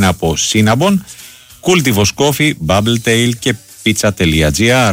είναι από Cinnabon, Cultivos Coffee, Bubbletail και Pizza.gr.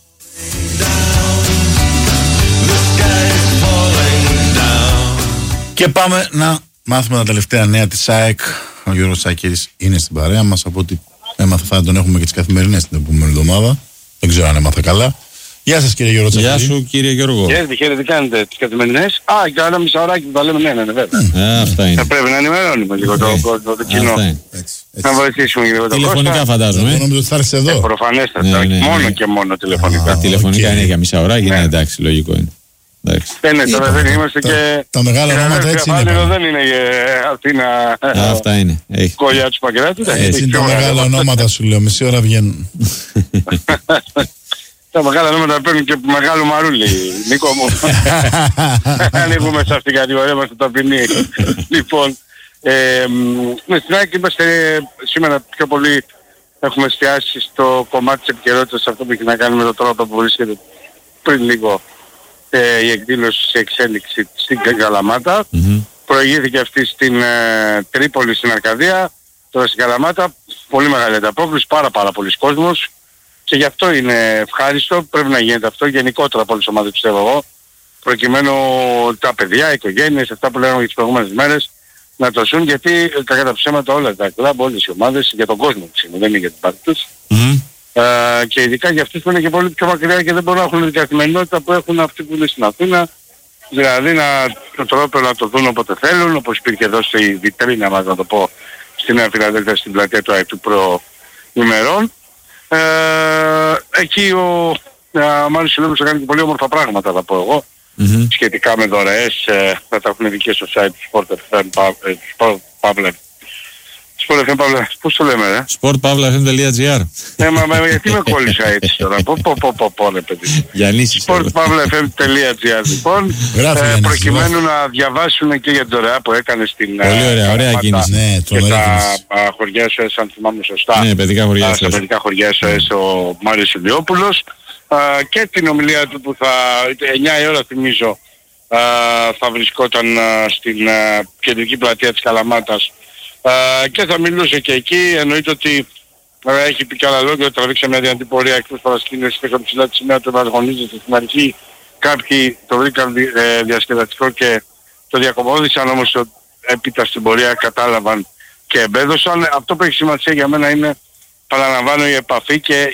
Και πάμε να μάθουμε τα τελευταία νέα της ΑΕΚ. Ο Γιώργος Σάκης είναι στην παρέα μας. Από ό,τι έμαθα θα τον έχουμε και τις καθημερινές την επόμενη εβδομάδα. Δεν ξέρω αν έμαθα καλά. Γεια σας κύριε Γιώργο Τσακίδη. Γεια σου κύριε Γιώργο. Χαίρετε, τι κάνετε τις καθημερινές? Και ένα μισάωράκι που τα λέμε, ναι, βέβαια. Αυτά είναι. Θα πρέπει να ενημερώνουμε λίγο το κοινό. Να βοηθήσουμε λίγο το κόσμο. Τηλεφωνικά φαντάζομαι. Νομίζω ότι θα έρθει εδώ. Προφανέστατα, μόνο και μόνο τηλεφωνικά. Τηλεφωνικά είναι για μισά ώρα, είναι εντάξει, λογικό είναι. Ναι, τώρα δεν είμαστε και... Τα μεγάλα ονόματα έτσι είναι. Δεν είναι Αθήνα... Αυτά είναι. Κολλιά του Παγκράτη. Έτσι είναι τα μεγάλα ονόματα σου λέω, μισή ώρα βγαίνουν. Τα μεγάλα νόματα παίρνουν και μεγάλο μαρούλι, Νίκο μου. Ανοίγουμε σε αυτήν την κατηγορία, είμαστε ταπεινοί. Λοιπόν, στην ΑΕΚ είμαστε σήμερα πιο πολύ, έχουμε εστιάσει στο κομμάτι της επικαιρότητας, αυτό που έχει να κάνει με τον τρόπο που βρίσκεται πριν λίγο η εκδήλωση σε εξέλιξη στην Καλαμάτα. Προηγήθηκε αυτή στην Τρίπολη, στην Αρκαδία, τώρα στην Καλαμάτα. Πολύ μεγάλη ανταπόκριση, πάρα πολλοί κόσμος. Και γι' αυτό είναι ευχάριστο, πρέπει να γίνεται αυτό γενικότερα από όλες τις ομάδες, πιστεύω εγώ, προκειμένου τα παιδιά, οι οικογένειες, αυτά που λέγαμε για τις προηγούμενες μέρες, να το ζουν, γιατί κατά τα ψέματα όλα τα κλαμπ, όλες οι ομάδες, για τον κόσμο δεν είναι για την πάρτι τους. Και ειδικά για αυτούς που είναι και πολύ πιο μακριά και δεν μπορούν να έχουν την καθημερινότητα που έχουν αυτοί που είναι στην Αθήνα, δηλαδή το τρόπο να το δουν όποτε θέλουν, όπως υπήρχε εδώ στη βιτρίνα μας, να το πω, στη Νέα Φιλαδέλφια, στην πλατεία του ΑΕΤ προημερών. Εκεί ο Μάριος Σιλόπουλος θα κάνει και πολύ όμορφα πράγματα, θα πω εγώ, σχετικά με δωρεές, θα τα έχουν δει και στο site του Sport FM, πώς το λέμε, sportpavlafm.gr. Μα γιατί με κόλλησα έτσι τώρα, πω ρε παιδί. sportpavlafm.gr λοιπόν, προκειμένου να διαβάσουν και για την δωρεά που έκανε στην ωραία κίνηση. και τα χωριά SOS, αν θυμάμαι σωστά, ναι, παιδικά χωριά στα παιδικά χωριά SOS ο Μάριος Ηλιόπουλος, και την ομιλία του που θα 9 η ώρα θυμίζω θα βρισκόταν στην κεντρική πλατεία της Καλαμάτας και θα μιλούσε και εκεί. Εννοείται ότι έχει πει και άλλα λόγια ότι τραβήξε μια δυνατή πορεία εκτός παρασκήνιας και είχα ψηλά τη σημαία του να αγωνίζεται στην αρχή. Κάποιοι το βρήκαν διασκεδαστικό και το διακομόδησαν, όμως έπειτα στην πορεία κατάλαβαν και εμπέδωσαν. Αυτό που έχει σημασία για μένα είναι, παραλαμβάνω, η επαφή και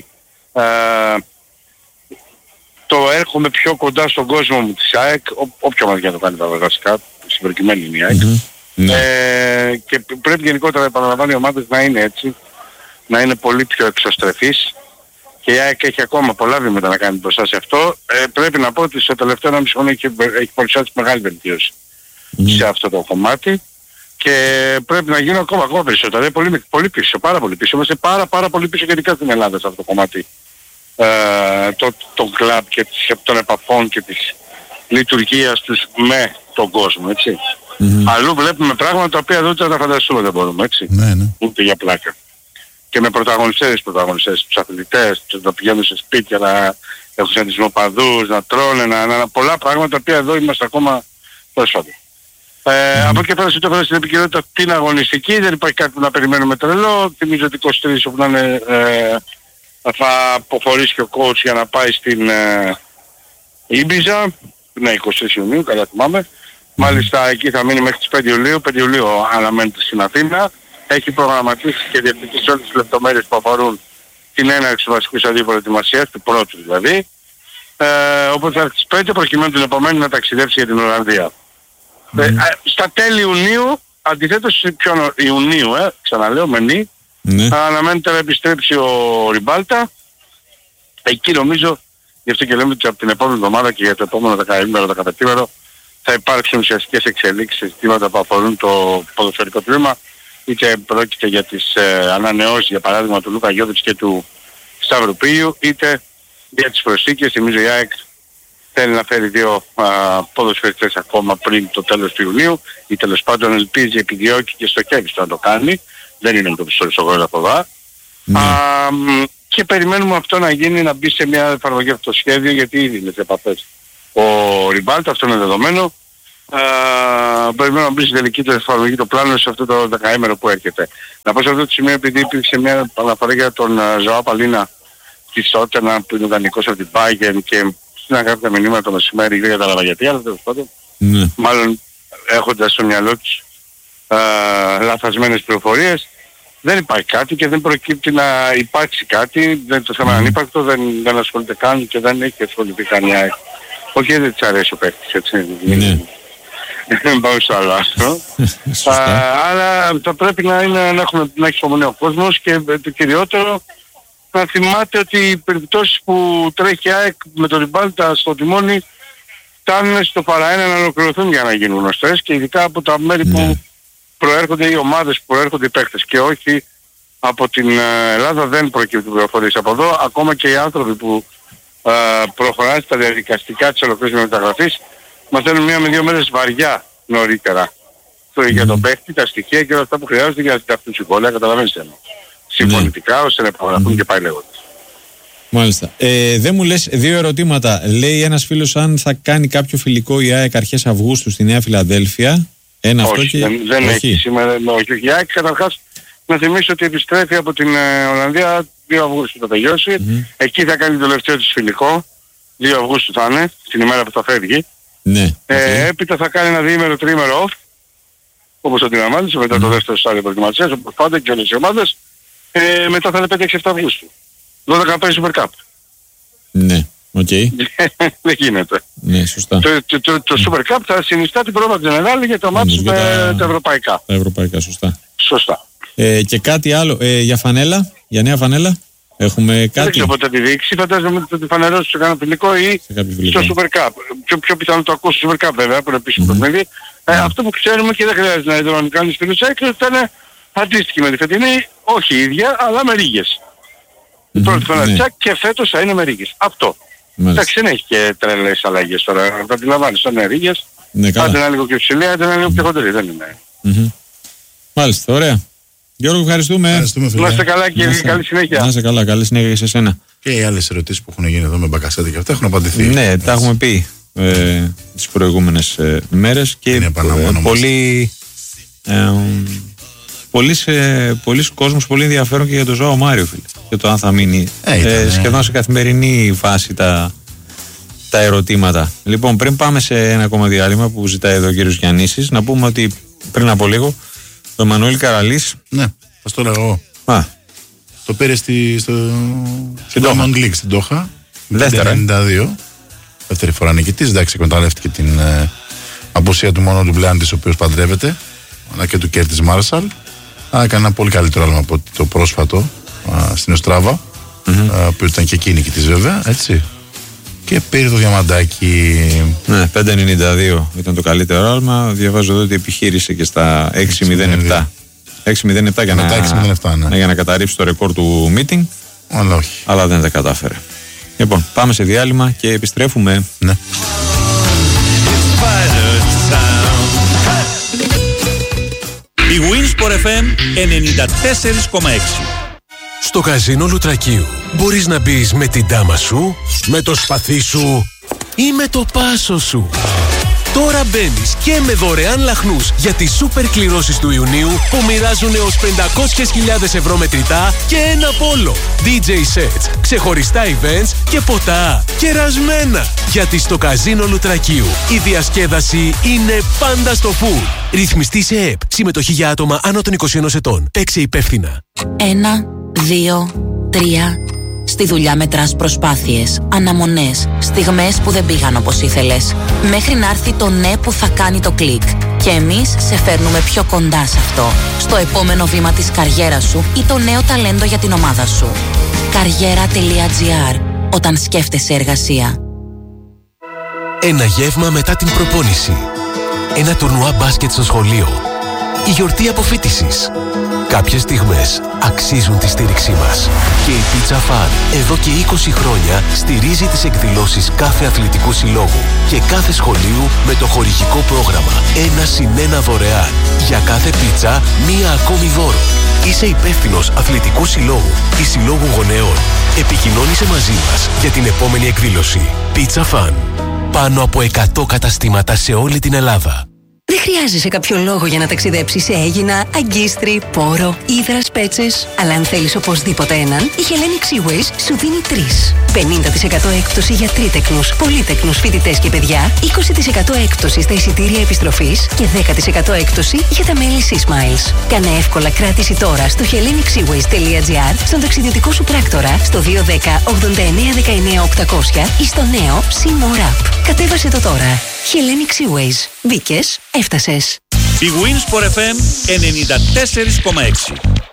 το έρχομαι πιο κοντά στον κόσμο μου της ΑΕΚ, όποιο μας για το κάνει βασικά, στην προκειμένη είναι η ΑΕΚ. Και πρέπει γενικότερα, επαναλαμβάνω, οι ομάδες να είναι έτσι, να είναι πολύ πιο εξωστρεφείς, και η ΑΕΚ έχει ακόμα πολλά βήματα να κάνει μπροστά σε αυτό. Πρέπει να πω ότι στο τελευταίο 1,5 χρόνο έχει παρουσιάσει μεγάλη βελτίωση σε αυτό το κομμάτι και πρέπει να γίνουν ακόμα περισσότερα. Πολύ πίσω, πάρα πολύ πίσω. Είμαστε πάρα πολύ πίσω, γενικά στην Ελλάδα, σε αυτό το κομμάτι των κλαμπ και των επαφών και της λειτουργίας τους με τον κόσμο, έτσι. Αλλού βλέπουμε πράγματα τα οποία δεν τα φανταστούμε, δεν μπορούμε, έτσι. Ούτε για πλάκα. Και με πρωταγωνιστές, τους αθλητές, να πηγαίνουν σε σπίτια, να έχουν συναντισμοπαδούς, να τρώνε, πολλά πράγματα τα οποία εδώ είμαστε ακόμα πρόσφατα. Από εκεί πέρα στην επικαιρότητα την αγωνιστική, δεν υπάρχει κάτι που να περιμένουμε τρελό. Θυμίζω ότι 23 όπου να είναι, θα αποχωρήσει και ο coach για να πάει στην Ήμπιζα. Ναι, 23 Ιουνίου, καλά θυμάμαι. Μάλιστα εκεί θα μείνει μέχρι τις 5 Ιουλίου. 5 Ιουλίου αναμένεται στην Αθήνα. Έχει προγραμματίσει και διευθυντήσει όλες τις λεπτομέρειες που αφορούν την έναρξη του βασικού σταδίου προετοιμασίας, του πρώτου δηλαδή. Οπότε θα έρθει στις 5 προκειμένου την επομένη να ταξιδέψει για την Ολλανδία. Στα τέλη Ιουνίου, αντιθέτως Ιουνίου, ξαναλέω, μενή, αναμένεται να επιστρέψει ο Ριμπάλτα. Εκεί νομίζω, γι' αυτό και λέμε ότι από την επόμενη εβδομάδα και για το επόμενο 15μέρο θα υπάρξουν ουσιαστικές εξελίξεις σε ζητήματα που αφορούν το ποδοσφαιρικό τμήμα, είτε πρόκειται για τις ανανεώσεις, για παράδειγμα, του Λούκα Γιώβιτς και του Σταυροπίου, είτε για τις προσθήκες. Θυμίζω η ΑΕΚ θέλει να φέρει 2 ποδοσφαιριστές ακόμα πριν το τέλος του Ιουνίου, ή τέλος πάντων ελπίζει, επιδιώκει και στοχεύει στο να το κάνει. Δεν είναι το πιστόλι στο γόνι από εδώ. Και περιμένουμε αυτό να γίνει, να μπει σε μια εφαρμογή αυτό το σχέδιο, γιατί ήδη είναι σε επαφές ο Ριμπάλτα, αυτό είναι δεδομένο. περιμένω να μπει στην τελική του εφαρμογή το πλάνο σε αυτό το δεκαήμερο που έρχεται. Να πω σε αυτό το σημείο, επειδή υπήρξε μια αναφορά για τον Ζωά Παλίνα της Τότεναμ που είναι δανεικός από την Bayern και στείλαν κάποια μηνύματα το μεσημέρι, δεν κατάλαβα γιατί, αλλά τέλος πάντων, μάλλον έχοντας στο μυαλό τους λαθασμένες πληροφορίες. Δεν υπάρχει κάτι και δεν προκύπτει να υπάρξει κάτι. Το θέμα είναι ανύπαρκτο, δεν ασχολείται καν και δεν έχει ασχοληθεί κανένα. Όχι, δεν της αρέσει ο παίκτης, έτσι. Δεν πάω στο άλλο άστρο. Αλλά θα πρέπει να έχει υπομονή ο κόσμος και το κυριότερο να θυμάται ότι οι περιπτώσεις που τρέχει ΑΕΚ με το Ριμπάλτα στο τιμόνι φτάνουν στο παραένα να ολοκληρωθούν για να γίνουν γνωστές και ειδικά από τα μέρη που προέρχονται οι ομάδες, που προέρχονται οι παίκτες και όχι από την Ελλάδα δεν προκύπτουν πληροφορίες. Από εδώ ακόμα και οι άνθρωποι που προχωράνε στα διαδικαστικά της ολοκλήρωσης μεταγραφής μαθαίνουν 1 με 2 μέρες βαριά νωρίτερα για τον παίκτη, τα στοιχεία και όλα αυτά που χρειάζονται για να συνταχθούν συμβόλαια, καταλαβαίνεις τι εννοώ. Συμφωνητικά ώστε να υπογραφούν και πάει λέγοντας. Μάλιστα. Δεν μου λες 2 ερωτήματα. Λέει ένας φίλος αν θα κάνει κάποιο φιλικό η ΑΕΚ αρχές Αυγούστου στη Νέα Φιλαδέλφια. Όχι, αυτό και... δεν έχει σήμερα. Όχι, η ΑΕΚ καταρχάς να θυμίσω ότι επιστρέφει από την Ολλανδία 2 Αυγούστου θα τελειώσει. Εκεί θα κάνει το τελευταίο της φιλικό. 2 Αυγούστου θα είναι, την ημέρα που θα φεύγει. Έπειτα θα κάνει ένα διήμερο, τριήμερο off. Όπως αντιλαμβάνεσαι, μετά το δεύτερο στάδιο προετοιμασίας, όπως πάντα και όλες οι ομάδες. Μετά θα είναι 5-6-7 Αυγούστου. 12 παίζει Super Cup. Ναι, οκ. Δεν γίνεται. Ναι, σωστά. Το Super Cup θα συνιστά την πρόβα της μεγάλη για το μάτι με τα ευρωπαϊκά. Τα ευρωπαϊκά, σωστά. Σωστά. Και κάτι άλλο, για φανέλα, για νέα φανέλα, έχουμε κάτι. Δεν ξέρω ποτέ τη διοίκηση, φαντάζομαι ότι θα τη φανερώσει σε κανένα φιλικό ή στο Super Cup. Πιο πιθανό το ακούω στο Super Cup βέβαια, που είναι επίσημο παιχνίδι. Αυτό που ξέρουμε και δεν χρειάζεται να κάνεις φίλους έκρες, θα είναι αντίστοιχη με τη φετινή, όχι ίδια, αλλά με ρίγες. Η πρώτη φαναριτσά και φέτος θα είναι με ρίγες. Αυτό. Εντάξει, δεν έχει και τρελές αλλαγές τώρα, θα αντιλαμβάνεις, θα είναι ρίγες. Άντε ένα λίγο πιο ψηλή, άντε ένα λίγο πιο χοντρή, δεν είναι. Μάλιστα, ωραία. Γιώργο, ευχαριστούμε. Να είστε καλά και καλή συνέχεια. Να είστε καλά, καλή συνέχεια και σε εσένα. Και οι άλλες ερωτήσεις που έχουν γίνει εδώ με Μπακασέτη και αυτά έχουν απαντηθεί. Ναι, τα έχουμε πει τις προηγούμενες μέρες και πολλοί κόσμος, πολύ ενδιαφέρον και για τον Ζωάο Μάριο, φίλε. Για το αν θα μείνει. Σχεδόν σε καθημερινή βάση τα ερωτήματα. Λοιπόν, πριν πάμε σε ένα ακόμα διάλειμμα που ζητάει εδώ ο κύριος Γιαννήσης, να πούμε ότι πριν από λίγο ο Εμμανουήλ Καραλής. Ναι, θα το λέγω εγώ. Το πήρε στο Diamond League στην Τόχα. Δεύτερα. 92. Δεύτερη φορά νικητής. Εντάξει, εκμεταλλεύτηκε την απουσία του μόνο του Μπλάντης, ο οποίος παντρεύεται, αλλά και του Κέρτις Μάρσαλ. Έκανε ένα πολύ καλύτερο άλμα από το πρόσφατο στην Οστράβα, που ήταν και εκεί νικητής βέβαια, έτσι. Και πήρε το διαμαντάκι. Ναι, 5.92 ήταν το καλύτερο άλμα. Διαβάζω εδώ ότι επιχείρησε και στα 6.07. 6.07 για να καταρρύψει το ρεκόρ του meeting. Αλλά όχι. Αλλά δεν τα κατάφερε. Λοιπόν, πάμε σε διάλειμμα και επιστρέφουμε. Ναι. Η Winsport FM 94,6. Στο καζίνο Λουτρακίου μπορείς να μπεις με την τάμα σου, με το σπαθί σου ή με το πάσο σου. Τώρα μπαίνεις και με δωρεάν λαχνούς για τις σούπερ κληρώσεις του Ιουνίου που μοιράζουν έως 500.000 ευρώ μετρητά και ένα πόλο. DJ sets, ξεχωριστά events και ποτά. Κερασμένα! Γιατί στο καζίνο Λουτρακίου η διασκέδαση είναι πάντα στο full. Ρυθμιστή σε ΕΠ. Συμμετοχή για άτομα άνω των 21 ετών. Παίξε υπεύθυνα. 1, 2, 3. Στη δουλειά μετράς προσπάθειες, αναμονές, στιγμές που δεν πήγαν όπως ήθελες. Μέχρι να έρθει το ναι που θα κάνει το κλικ. Και εμείς σε φέρνουμε πιο κοντά σε αυτό. Στο επόμενο βήμα της καριέρας σου ή το νέο ταλέντο για την ομάδα σου. Καριέρα.gr. Όταν σκέφτεσαι εργασία. Ένα γεύμα μετά την προπόνηση. Ένα τουρνουά μπάσκετ στο σχολείο. Η γιορτή αποφοίτησης. Κάποιες στιγμές αξίζουν τη στήριξή μας. Και η Pizza Fun εδώ και 20 χρόνια στηρίζει τις εκδηλώσεις κάθε αθλητικού συλλόγου και κάθε σχολείου με το χορηγικό πρόγραμμα 1+1 δωρεάν. Για κάθε πίτσα, μία ακόμη δώρο. Είσαι υπεύθυνος αθλητικού συλλόγου ή συλλόγου γονέων. Επικοινώνησε μαζί μας για την επόμενη εκδήλωση. Pizza Fun. πάνω από 100 καταστήματα σε όλη την Ελλάδα. Δεν χρειάζεσαι κάποιο λόγο για να ταξιδέψεις σε Αίγινα, Αγκίστρι, Πόρο, Ύδρας, Πέτσες. Αλλά αν θέλεις οπωσδήποτε έναν, η Hellenic Seaways σου δίνει 3. 50% έκπτωση για τρίτεκνους, πολύτεκνους φοιτητές και παιδιά, 20% έκπτωση στα εισιτήρια επιστροφής και 10% έκπτωση για τα μέλη Seasmiles. Κάνε εύκολα κράτηση τώρα στο hellenicseaways.gr, στον ταξιδιωτικό σου πράκτορα, στο 210 89 19 800 ή στο νέο Sea More App. Κατέβασε το τώρα. Hellenic Seaways. Μπήκες, έφτασες. Η Winsport FM 94,6.